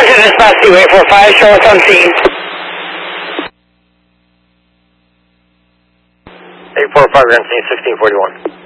to dispatch to 845, show us on scene. 845, you're on scene, 1641.